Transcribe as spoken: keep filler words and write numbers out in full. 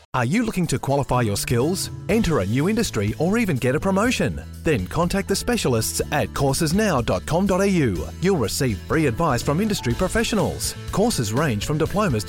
Are you looking to qualify your skills, enter a new industry, or even get a promotion? Then contact the specialists at courses now dot com dot a u. You'll receive free advice from industry professionals. Courses range from diplomas to